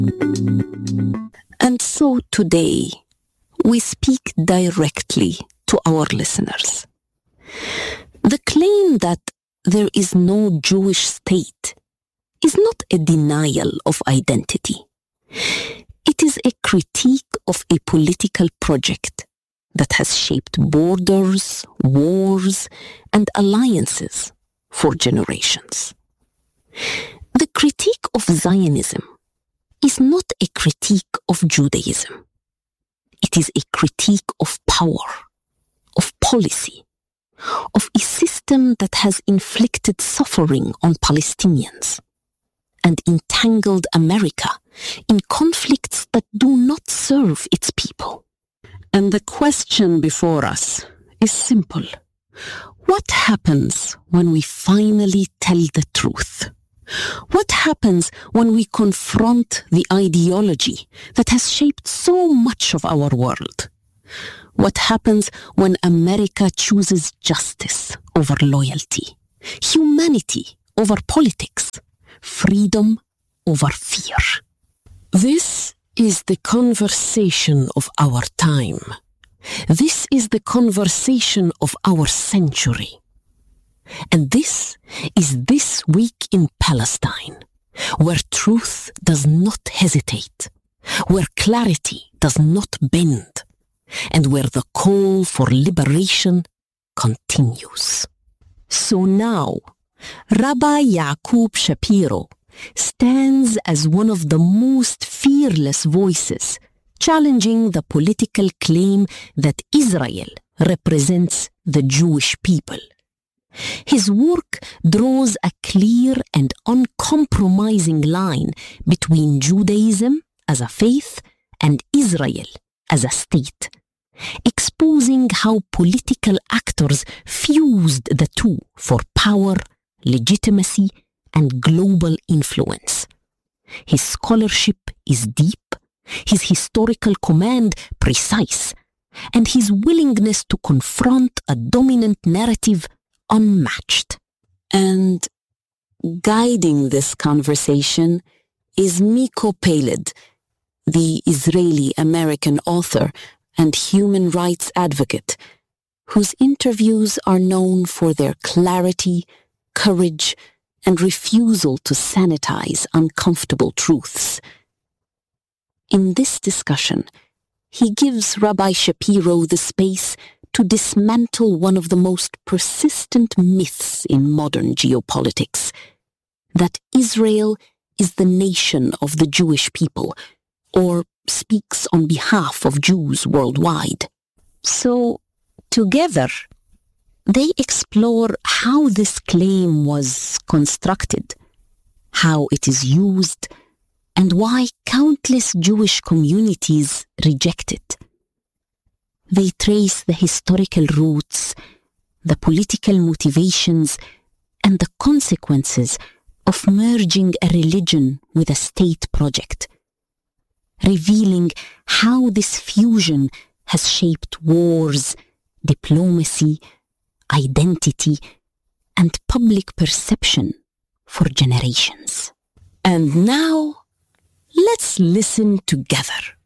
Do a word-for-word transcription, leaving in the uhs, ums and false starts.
And so today, we speak directly to our listeners. The claim that there is no Jewish state is not a denial of identity. It is a critique of a political project that has shaped borders, wars, and alliances for generations. The critique of Zionism is not a critique of Judaism. It is a critique of power, of policy, of a system that has inflicted suffering on Palestinians and entangled America in conflicts that do not serve its people. And the question before us is simple. What happens when we finally tell the truth? What happens when we confront the ideology that has shaped so much of our world? What happens when America chooses justice over loyalty, humanity over politics, freedom over fear? This is the conversation of our time. This is the conversation of our century. And this is This Week in Palestine, where truth does not hesitate, where clarity does not bend, and where the call for liberation continues. So now, Rabbi Ya'aqub Shapiro stands as one of the most fearless voices challenging the political claim that Israel represents the Jewish people. His work draws a clear and uncompromising line between Judaism as a faith and Israel as a state, exposing how political actors fused the two for power, legitimacy, and global influence. His scholarship is deep, his historical command precise, and his willingness to confront a dominant narrative unmatched. And guiding this conversation is Miko Peled, the Israeli-American author and human rights advocate, whose interviews are known for their clarity, courage, and refusal to sanitize uncomfortable truths. In this discussion, he gives Rabbi Shapiro the space to dismantle one of the most persistent myths in modern geopolitics, that Israel is the nation of the Jewish people, or speaks on behalf of Jews worldwide. So, together, they explore how this claim was constructed, how it is used, and why countless Jewish communities reject it. They trace the historical roots, the political motivations, and the consequences of merging a religion with a state project, revealing how this fusion has shaped wars, diplomacy, identity, and public perception for generations. And now, let's listen together.